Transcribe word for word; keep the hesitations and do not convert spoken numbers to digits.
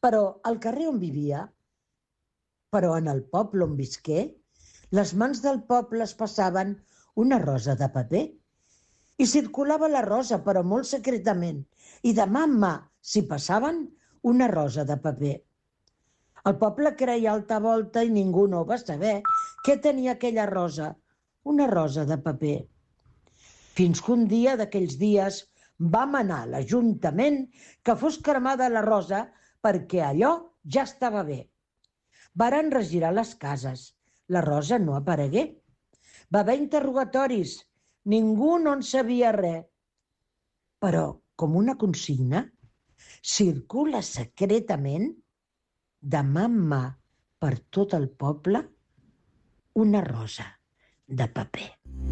Però al carrer on vivia, però en el poble on visqué, les mans del poble es passaven una rosa de paper i circulava la rosa, però molt secretament, i de mà en mà s'hi passaven una rosa de paper. El poble creia alta volta i ningú no va saber què tenia aquella rosa, una rosa de paper. Fins que un dia d'aquells dies vam anar a l'Ajuntament que fos cremada la rosa perquè allò ja estava bé. Varen regirar les cases, la rosa no aparegué. Va haver interrogatoris, ningú no en sabia res. Però, com una consigna, circula secretament de mà en mà per tot el poble una rosa de paper.